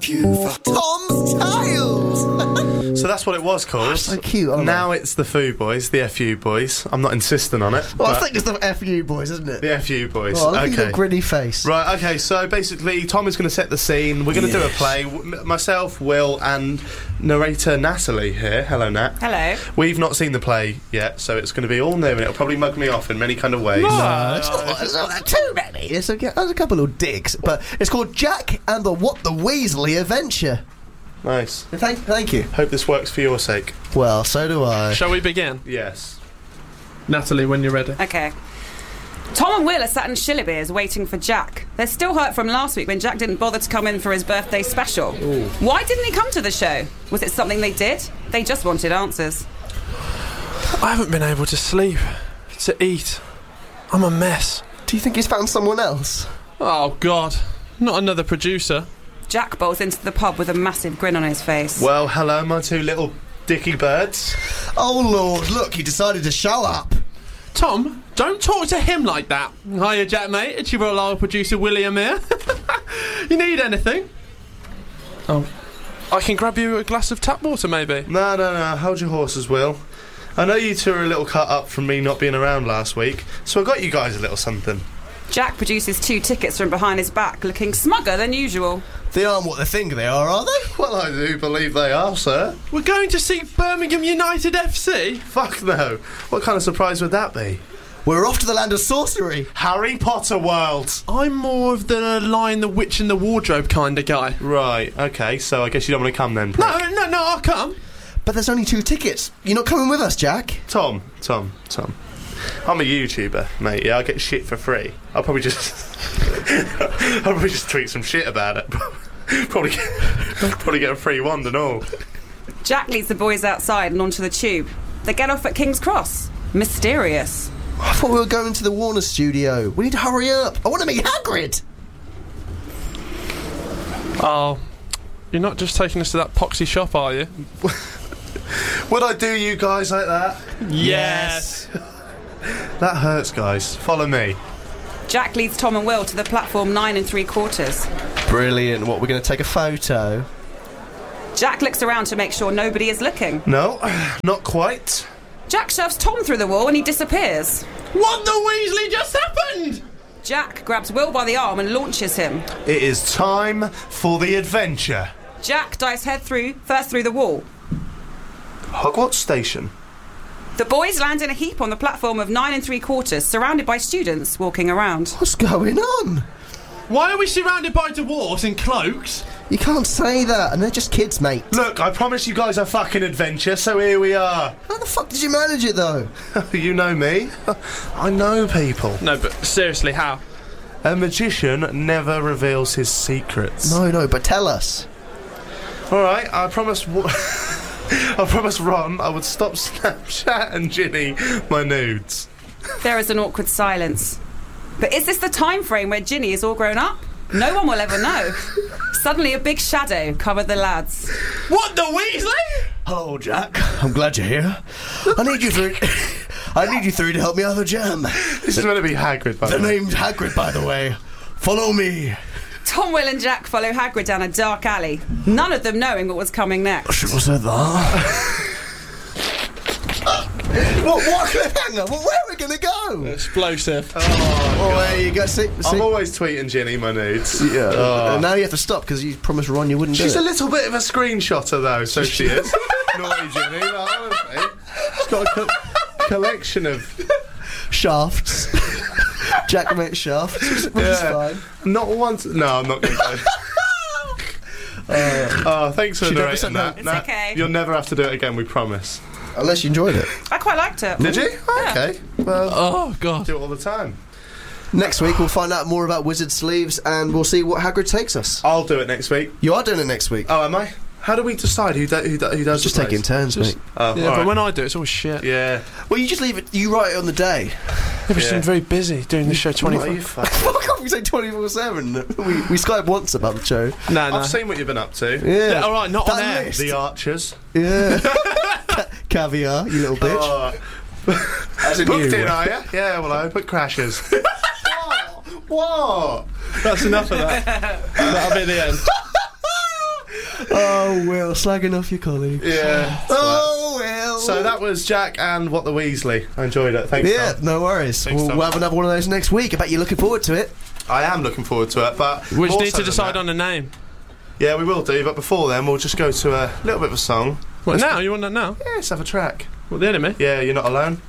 FU for Tom's Tiles. So that's what it was called. So cute, now it's the Foo Boys, the FU Boys. I'm not insisting on it. Well, I think it's the FU Boys, isn't it? The FU Boys. Oh, look at okay. your gritty face. Right, okay, so basically Tom is going to set the scene. We're going to do a play. Myself, Will, and narrator Natalie here. Hello, Nat. Hello. We've not seen the play yet, so it's going to be all new and it'll probably mug me off in many kind of ways. No, it's not too many. There's a couple of digs, but it's called Jack and the What the Weasley Adventure. Nice. Thank you. Hope this works for your sake. Well, so do I. Shall we begin? Yes. Natalie, when you're ready. Okay. Tom and Will are sat in Shillibeers waiting for Jack. They're still hurt from last week when Jack didn't bother to come in for his birthday special. Ooh. Why didn't he come to the show? Was it something they did? They just wanted answers. I haven't been able to sleep, to eat. I'm a mess. Do you think he's found someone else? Oh, God. Not another producer. Jack bowls into the pub with a massive grin on his face. Well, hello, my two little dicky birds. Oh, Lord, look, he decided to show up. Tom, don't talk to him like that. Hiya, Jack, mate. It's your reliable producer, William here. You need anything? Oh. I can grab you a glass of tap water, maybe? No. Hold your horses, Will. I know you two are a little cut up from me not being around last week, so I got you guys a little something. Jack produces 2 tickets from behind his back, looking smugger than usual. They aren't what they think they are they? Well, I do believe they are, sir. We're going to see Birmingham United FC? Fuck no. What kind of surprise would that be? We're off to the land of sorcery. Harry Potter world. I'm more of the Lion, the Witch and the Wardrobe kind of guy. Right, okay, so I guess you don't want to come then, No, I'll come. But there's only 2 tickets. You're not coming with us, Jack? Tom. I'm a YouTuber, mate. Yeah, I get shit for free. I'll probably just tweet some shit about it. probably get a free wand and all. Jack leads the boys outside and onto the tube. They get off at King's Cross. Mysterious. I thought we were going to the Warner studio. We need to hurry up. I want to meet Hagrid. Oh, you're not just taking us to that poxy shop, are you? Would I do you guys like that? Yes. That hurts, guys. Follow me. Jack leads Tom and Will to the platform 9 3/4. Brilliant. What, we're going to take a photo? Jack looks around to make sure nobody is looking. No, not quite. Jack shoves Tom through the wall and he disappears. What the Weasley just happened? Jack grabs Will by the arm and launches him. It is time for the adventure. Jack dives first through the wall. Hogwarts Station. The boys land in a heap on the platform of 9 3/4, surrounded by students walking around. What's going on? Why are we surrounded by dwarves in cloaks? You can't say that, and they're just kids, mate. Look, I promised you guys a fucking adventure, so here we are. How the fuck did you manage it, though? You know me. I know people. No, but seriously, how? A magician never reveals his secrets. No, but tell us. Alright, I promised Ron I would stop Snapchat and Ginny my nudes. There is an awkward silence. But is this the time frame where Ginny is all grown up? No one will ever know. Suddenly a big shadow covered the lads. What the Weasley? Hello, Jack. I'm glad you're here. I need you three to help me out of the jam. This is going to be Hagrid, by the way. The name's Hagrid, by the way. Follow me. Tom, Will and Jack follow Hagrid down a dark alley, none of them knowing what was coming I next. should have said that. What cliffhanger? Where are we going to go? Explosive. Oh, there you go. See? I'm always tweeting Ginny my nudes. Yeah. Oh. Now you have to stop because you promised Ron you wouldn't She's do a it. little bit of a screenshotter, though, so she is. Naughty Ginny, no, honestly. She's got a collection of Shafts. Jack mate shafts, which is fine. Not once. No, I'm not going to go. Thanks for narrating that. It's okay. You'll never have to do it again, we promise. Unless you enjoyed it. I quite liked it. Did you? Yeah. Okay. Well, Oh, God. do it all the time. Next week we'll find out more about Wizard Sleeves and we'll see what Hagrid takes us. I'll do it next week. You are doing it next week. Oh, am I? How do we decide who does Just the taking plays? turns, mate. Oh, Yeah, all but right. when I do, it's always shit. Yeah. Well, you just leave it. You write it on the day. I've just been very busy doing the show What are 24. you fucking... Why can't we say 24/7? We Skype once about the show. No. I've seen what you've been up to. Yeah. All right, not That on air. list. The Archers. Yeah. Caviar, you little bitch. Oh. As in Booked you. in, are you? Yeah, well, I hope it crashes. What? That's enough of that. That'll be the end. Oh, Will, slagging off your colleagues. Yeah. Oh, Will. So that was Jack and What the Weasley. I enjoyed it. Thanks, Yeah, Tom. no worries. Thanks, Tom. We'll have another one of those next week. I bet you're looking forward to it. I am looking forward to it, but We more need so to than decide that- on a name. Yeah, we will do, but before then, we'll just go to a little bit of a song. What, now? You want that now? Yeah, let's have a track. What, the enemy? Yeah, You're Not Alone.